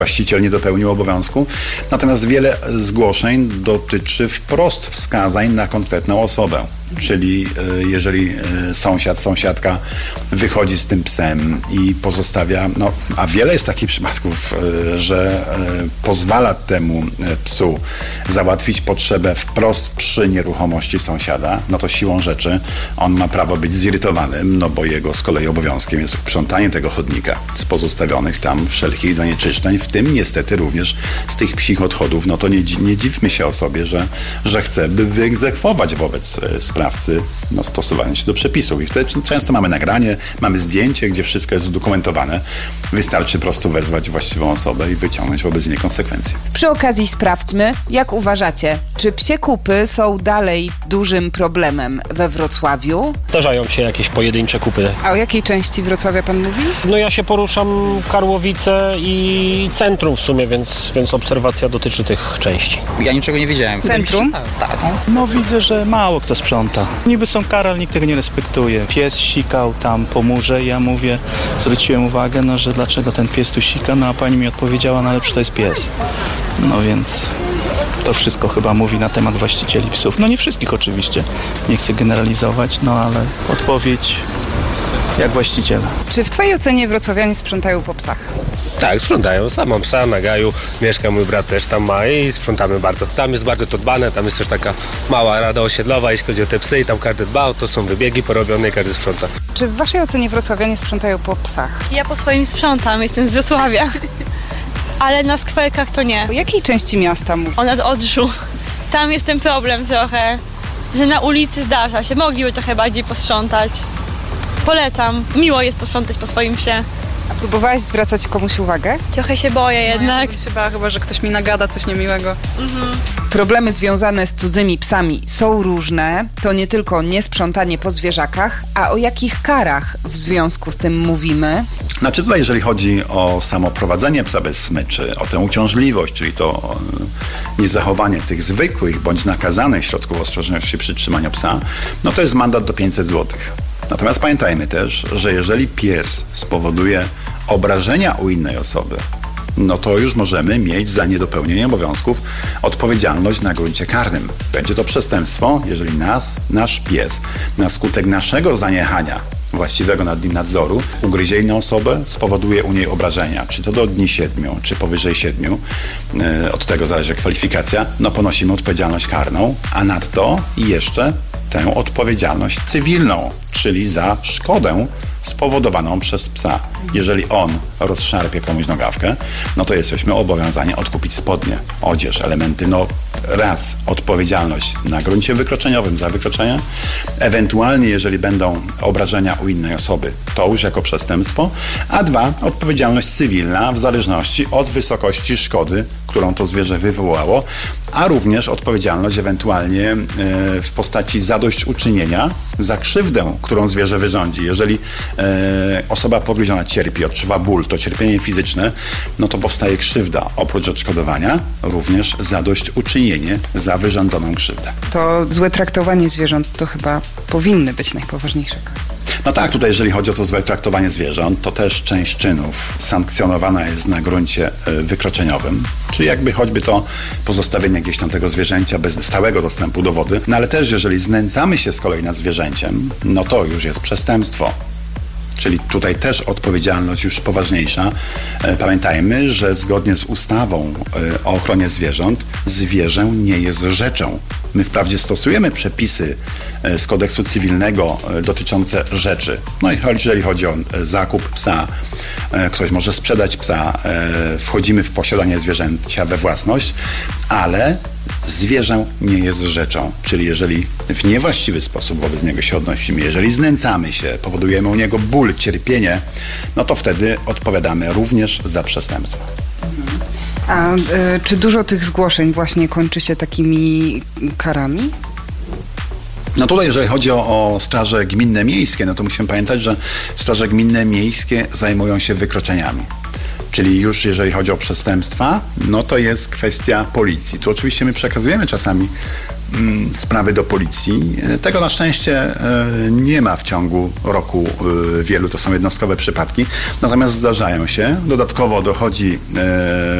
właściciel nie dopełnił obowiązku. Natomiast wiele zgłoszeń dotyczy wprost wskazań na konkretną osobę. Czyli jeżeli sąsiadka wychodzi z tym psem i pozostawia, a wiele jest takich przypadków, że pozwala temu psu załatwić potrzebę wprost przy nieruchomości sąsiada, to siłą rzeczy on ma prawo być zirytowanym, bo jego z kolei obowiązkiem jest uprzątanie tego chodnika z pozostawionych tam wszelkich zanieczyszczeń, w tym niestety również z tych psich odchodów. To nie dziwmy się osobie, że chce, by wyegzekwować wobec sprawcy stosowanie się do przepisów. I wtedy często mamy nagranie, mamy zdjęcie, gdzie wszystko jest udokumentowane. Wystarczy po prostu wezwać właściwą osobę i wyciągnąć wobec niej konsekwencje. Przy okazji sprawdźmy, jak uważacie, czy psie kupy są dalej dużym problemem we Wrocławiu? Zdarzają się jakieś pojedyncze kupy. A o jakiej części Wrocławia pan mówi? Ja się poruszam Karłowice i centrum w sumie, więc obserwacja dotyczy tych części. Ja niczego nie widziałem. Centrum? Tak. Widzę, że mało kto sprząta. Niby są kary, ale nikt tego nie respektuje. Pies sikał tam po murze i ja mówię, zwróciłem uwagę, że dlaczego ten pies tu sika, a pani mi odpowiedziała, ale przecież to jest pies. Więc to wszystko chyba mówi na temat właścicieli psów. Nie wszystkich oczywiście, nie chcę generalizować, ale odpowiedź jak właściciela. Czy w twojej ocenie wrocławianie sprzątają po psach? Tak, sprzątają. Sam mam psa na Gaju, mieszka mój brat też tam ma i sprzątamy bardzo. Tam jest bardzo to dbane, tam jest też taka mała rada osiedlowa, jeśli chodzi o te psy i tam każdy dba, to są wybiegi porobione i każdy sprząta. Czy w waszej ocenie wrocławianie sprzątają po psach? Ja po swoim sprzątam, jestem z Wrocławia, ale na skwerkach to nie. O jakiej części miasta mówisz? O nad Odrzu. Tam jest ten problem trochę, że na ulicy zdarza się, mogliby trochę bardziej posprzątać. Polecam, miło jest posprzątać po swoim psie. A próbowałaś zwracać komuś uwagę? Trochę się boję jednak. Ja bym się bała chyba, że ktoś mi nagada coś niemiłego. Problemy związane z cudzymi psami są różne. To nie tylko niesprzątanie po zwierzakach, a o jakich karach w związku z tym mówimy? Tutaj, jeżeli chodzi o samo prowadzenie psa bez smyczy, o tę uciążliwość, czyli to niezachowanie tych zwykłych bądź nakazanych środków ostrożności przy trzymaniu psa, to jest mandat do 500 zł. Natomiast pamiętajmy też, że jeżeli pies spowoduje obrażenia u innej osoby, to już możemy mieć za niedopełnienie obowiązków odpowiedzialność na gruncie karnym. Będzie to przestępstwo, jeżeli nasz pies na skutek naszego zaniechania właściwego nad nim nadzoru ugryzie inną osobę, spowoduje u niej obrażenia, czy to do dni 7, czy powyżej 7, od tego zależy kwalifikacja, ponosimy odpowiedzialność karną, a nadto jeszcze tę odpowiedzialność cywilną, czyli za szkodę spowodowaną przez psa. Jeżeli on rozszarpie komuś nogawkę, to jesteśmy obowiązani odkupić spodnie, odzież, elementy. Raz, odpowiedzialność na gruncie wykroczeniowym za wykroczenie, ewentualnie jeżeli będą obrażenia u innej osoby, to już jako przestępstwo, a 2, odpowiedzialność cywilna w zależności od wysokości szkody, którą to zwierzę wywołało, a również odpowiedzialność ewentualnie w postaci zadośćuczynienia za krzywdę, którą zwierzę wyrządzi. Jeżeli osoba pogryziona cierpi, odczuwa ból, to cierpienie fizyczne, to powstaje krzywda. Oprócz odszkodowania również zadośćuczynienie za wyrządzoną krzywdę. To złe traktowanie zwierząt to chyba powinny być najpoważniejsze kary. Tak, tutaj jeżeli chodzi o to złe traktowanie zwierząt, to też część czynów sankcjonowana jest na gruncie wykroczeniowym, czyli jakby choćby to pozostawienie gdzieś tam tego zwierzęcia bez stałego dostępu do wody, ale też jeżeli znęcamy się z kolei nad zwierzęciem, to już jest przestępstwo. Czyli tutaj też odpowiedzialność już poważniejsza. Pamiętajmy, że zgodnie z ustawą o ochronie zwierząt, zwierzę nie jest rzeczą. My wprawdzie stosujemy przepisy z kodeksu cywilnego dotyczące rzeczy. Jeżeli chodzi o zakup psa, ktoś może sprzedać psa, wchodzimy w posiadanie zwierzęcia we własność, ale zwierzę nie jest rzeczą. Czyli jeżeli w niewłaściwy sposób wobec niego się odnosimy, jeżeli znęcamy się, powodujemy u niego ból, cierpienie, to wtedy odpowiadamy również za przestępstwo. A czy dużo tych zgłoszeń właśnie kończy się takimi karami? Tutaj jeżeli chodzi o straże gminne miejskie, to musimy pamiętać, że straże gminne miejskie zajmują się wykroczeniami. Czyli już jeżeli chodzi o przestępstwa, no to jest kwestia policji. Tu oczywiście my przekazujemy czasami sprawy do policji. Tego na szczęście nie ma w ciągu roku wielu, to są jednostkowe przypadki, natomiast zdarzają się. Dodatkowo dochodzi